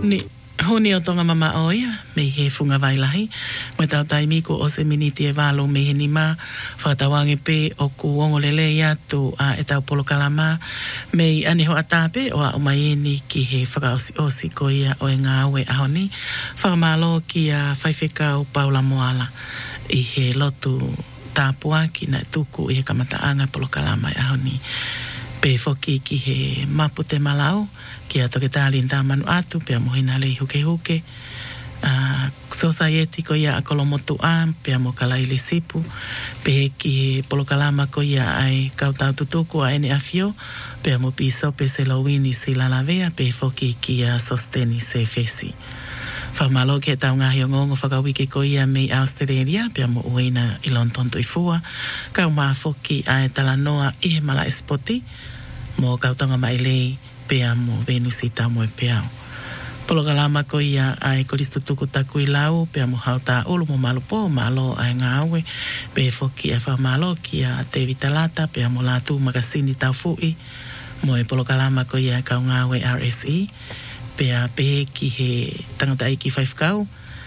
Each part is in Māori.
Ni honi o tonga mama oia, me he funga vailahi. Mai tau taimi ko o se miniti e valo me he nima, whakatawange pe o ku ongolele atu a e tau polokalama, me ane ho atape o a umaeni ki he whakaosi ko ia o e ngā aue ahoni, whakamalo ki a whaiwhekau Paula Moala i he lotu tāpua ki na tuku i he kamataanga polokalama e ahoni. Pe foki ki he mapute malau, ki a toke tālin tāmanu atu, pia mohina lei huke. Society ko ia a kolomotu a, pia mo kalaili sipu, pe ki he polokalama ko ia ai kautau tutuku a ene afio, pia mo piso pe se lawini si lalavea, pe foki ki a sosteni se fesi. Whamalo ke tau ngahi o ngongo whakawike ko ia mei Australia, pia mo uena i lontonto i fua, kau maa foki a e talanoa i he mala espoti, mo kautanga mai lei, pea mo Venusi tau mo e peao. Polokalama ko ia ai kolisto tuku taku i lau, pea mo hauta ulu mo malupo, malo ai ngā aue, pe foki e whamalo ki a te vitalata, pea mo latu makasini tau fui, mo e polokalama ko ia kau ngā aue RSE, pea pe ki he tangata iki whaifkau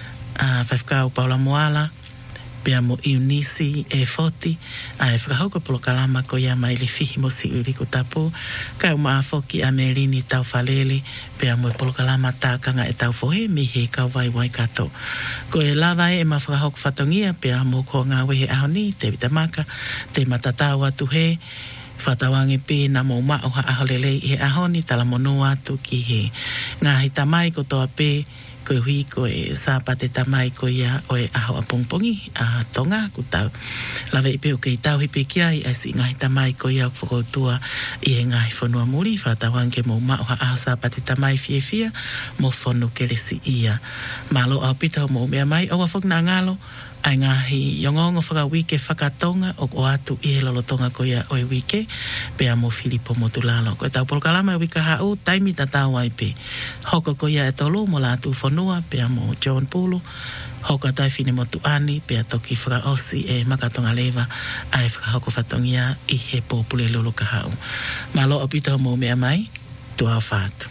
Paula Moala, pea mo Eunice e Foti, a e whakahauka polokalama ko ia mai le fihi mo si uri ko tapu, kau maa foki a Merini tau whalele, pea mo e polokalama tākanga e tau fohe, mi he kau wai kato. Ko e lawa e ma whakahauka whatongia, pea mo ko ngā wehe ahoni, te vitamaka, te matatau atu he, whatawange pē na mō mao ha aholelei i he ahoni tala mono atu ki he ngahi tamai ko toa pē ko hui ko e sāpate tamai ko ia o e aho a pongpongi a tonga ku tau lawe i pēo kei tau hipe kia i asi ngahi tamai ko ia whakautua i he ngahi whanua muri whatawange mō mao ha aho sāpate tamai fia mō whanu keresi ia malo au pita mō mea mai au a whakna ngalo ai ngahi yongongo whakawike whakatonga o atu i he lolotonga ko ia o e wike pea mo Filipo Motulalo. Ko e tau polokalama e wika hau taimi tatau ai pe. Hoko ko ia e tolu mo la atu whanua pea mo John Pulu. Hoko tai fine motu ani pea toki whakaosi e makatonga lewa ai whakahoko whatongia i he pōpule lulu ka hau. Malo o pita mo mea mai, tua whātu.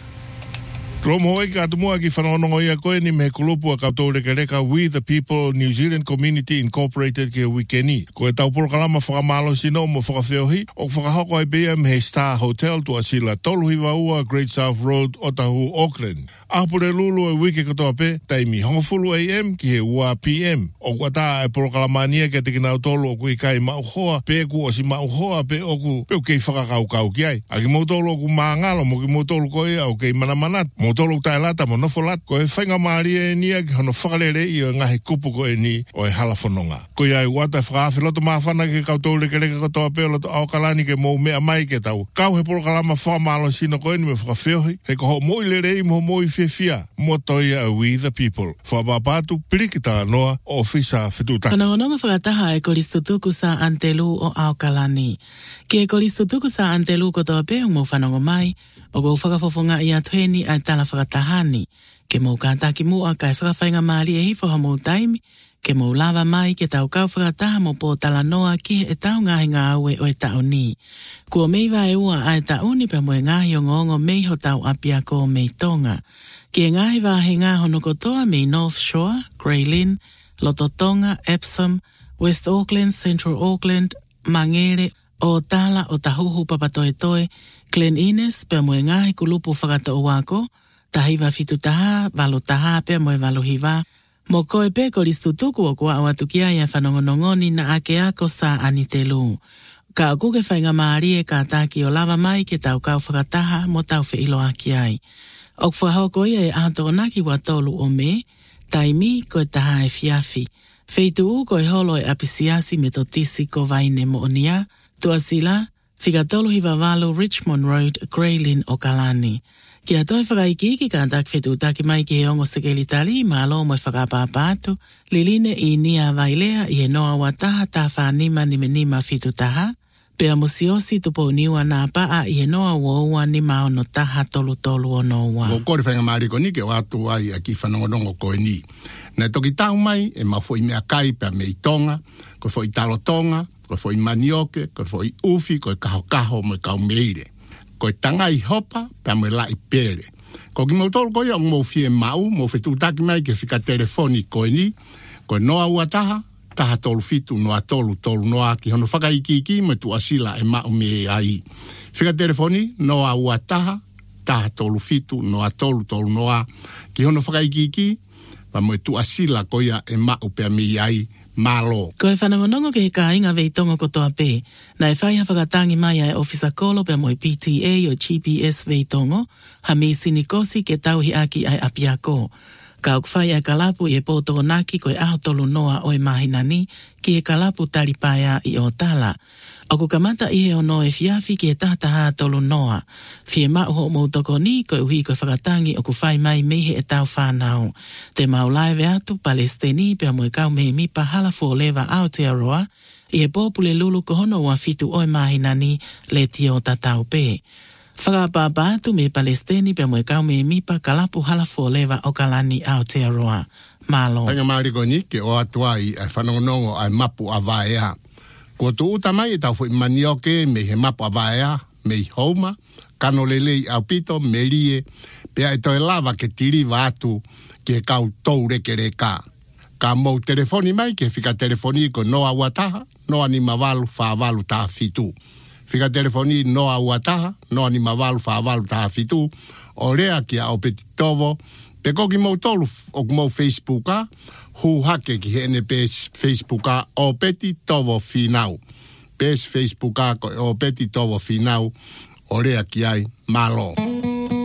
Romo e ka tumua ki whanonongo ia koe ni me kulupu a koutou reka We the People New Zealand Community Incorporated ke wikeni. Ko e tau polokalama whakamalo sino mo whakawheohi o whakahoko ai bea me Star Hotel tua sila toluhiwa ua Great South Road Otahu Auckland. Ahapure lulu e wike katoa pe taimi hongofulu AM ki he ua PM. O kuata e polokalamania ke teki nau tolu o kui kai mauhoa pe ku o si mauhoa pe oku pe o kei whakakau ki ai. A ki mautolu o ku maangalo mo ki mautolu koe au kei manamanat. Mautolu tai lata mo nofolat ko e whainga maari e nia ki hono whakarere i o ngahi kupu ko e ni o e halafononga. Ko ia e wata whakawhiloto maafana ke koutou reka katoa pe o loto aukalani ke mou mea mai ke tau. Kau he polokalama whamalo sino koe ni me whakawheohi. He ko ho moi lerei mo moi fia motoia We the People. Whabapatu pirikita noa o fisa whituta. Kanongononga whakataha e koristutuku sa Antelu o Aukalani. Ki e koristutuku sa Antelu ko toa peung mo whanongo mai, o go whakafofonga i atueni ai tala whakatahani. Ke mou kātaki mua kai whakawhainga maari e hifo ha mou taimi, ke mou lava mai ke tau kau whakataha mo po tala noa ki e tau ngahi ngā aue o e tau ni. Kua meiwa e ua ai tau ni pa mo e ngahi o ngongo mei ho tau apia ko mei tonga. Ki e ngahi wahe ngā hono kotoa mei North Shore, Greylin, Lototonga, Epsom, West Auckland, Central Auckland, Mangere, o Tala, o Tahuhu, Papatoetoe, Glen Innes, pe mo e ngahi kulupu whakato o wako, tahiwa fitu taha, valo taha, pe mo e valo hiwa, mo koe pe koristutuku o kua o atukia ia whanongonongoni na ake ako sa anitelu. Ka o kuke whainga maari e ka taki o lava mai ke tau kau whakataha mo tau whiilo aki ai. O whahoko ia e ahatonaki wa tolu o me, taimi ko e taha e fiafi. Feitu u ko e holo e apisiasi me totisi ko vaine mo onia, tua sila, whikatolu hiwa walo Richmond Road, Greylin o Kalani. Ki a toi whakaikiki ka tak whetu taki mai ki he ongo sekeli tali, malo mo e whakapapatu, liline i nia vailea i he noa wataha ta whanima ni menima fitu taha, pea musiosi tupo niwa nā paa i he noa uoua ni mao no taha tolu o noa. Mo kore whainga maari ko ni ke watu ai a ki whanongonongo koe ni. Nei toki tau mai e ma fo i mea kai pea me i tonga, ko fo i talo tonga, ko fo i manioke, ko fo i ufi, ko i kaho mo i kau meire. Ko i tanga i hopa pea me la i pere. Ko ki mau tolu ko ia mo fie mau, mo fitu taki mai ke fika telefoni ko ni, ko noa uataha, taha tolu fitu noa tolu noa ki hono whakaiki me tu asila e mau me ai. Fika telefoni noa uataha, taha tolu fitu noa tolu noa ki hono whakaiki ma mo tu asila ko ia e mau pe me ai. Malo. Ko e whanangonongo ke he ka inga vei tongo kotoa pē. Na e whai hawhakatangi mai ai ofisa kolo pe mo i PTA o GPS vei tongo, ha mi sinikosi ke tauhi aki ai apiako. Ka ok whai ai kalapu i e pōtoko naki ko e aho tolu noa o e mahinani ki e kalapu talipaia i o tala. Oku kamata i he ono e fiafi ki e tahataha tolu noa. Fie mauho moutoko ni ko e uhi ko e whakatangi oku whai mai mehe e tau whanau. Te maulaive atu Palestini pia mo e kau me mipa halafo lewa Aotearoa i e pōpule lulu ko hono ua fitu o e mahinani le tio tatau pē. Whakapapa atu me Palestini pia mo e kau me mipa kalapu halafo lewa o kalani Aotearoa. Malo. Tanga mariko ni ke o atuai ai whanongonongo ai mapu a vaea. Ko tu uta mai e tau fui manioke me he mapu a vaea, me i houma, kano lelei au pito, me lie, pea e toi lava ke tiriva atu ke kau tou reke reka. Ka mou telefoni mai ke fika telefoni ko noa uataha, noa ni mavalu whaavalu taha fitu. Fika telefoni noa uataha, noa ni mavalu whaavalu taha fitu, o rea ki a o peti tovo, pe koki mou tolu o mou Facebooka, hu hake ki hene pes Facebooka o peti tovo finau. Pes Facebooka o peti tovo finau, o rea ki ai malo.